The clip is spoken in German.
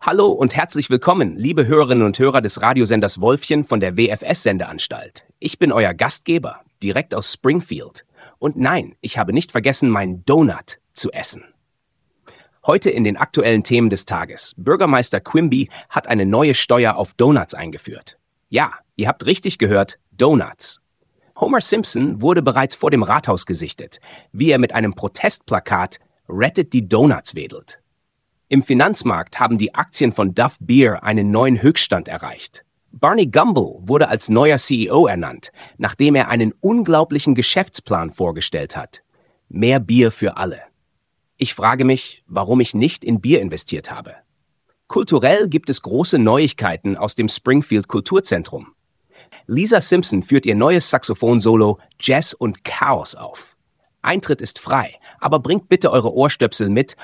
Hallo und herzlich willkommen, liebe Hörerinnen und Hörer des Radiosenders Wolfchen von der WFS-Sendeanstalt. Ich bin euer Gastgeber, direkt aus Springfield. Und nein, ich habe nicht vergessen, meinen Donut zu essen. Heute in den aktuellen Themen des Tages. Bürgermeister Quimby hat eine neue Steuer auf Donuts eingeführt. Ja, ihr habt richtig gehört, Donuts. Homer Simpson wurde bereits vor dem Rathaus gesichtet, wie er mit einem Protestplakat Rettet die Donuts wedelt. Im Finanzmarkt haben die Aktien von Duff Beer einen neuen Höchststand erreicht. Barney Gumble wurde als neuer CEO ernannt, nachdem er einen unglaublichen Geschäftsplan vorgestellt hat. Mehr Bier für alle. Ich frage mich, warum ich nicht in Bier investiert habe. Kulturell gibt es große Neuigkeiten aus dem Springfield Kulturzentrum. Lisa Simpson führt ihr neues Saxophon-Solo Jazz und Chaos auf. Eintritt ist frei, aber bringt bitte eure Ohrstöpsel mit